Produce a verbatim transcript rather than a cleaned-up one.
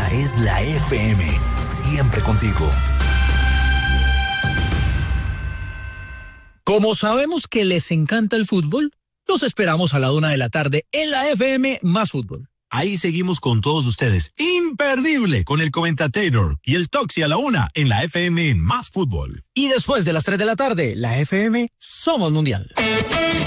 Esta es la F M, siempre contigo. Como sabemos que les encanta el fútbol, los esperamos a la una de la tarde en la F M Más Fútbol. Ahí seguimos con todos ustedes. Imperdible con el comentator y el Toxi a la una en la F M Más Fútbol. Y después de las tres de la tarde, la F M Somos Mundial.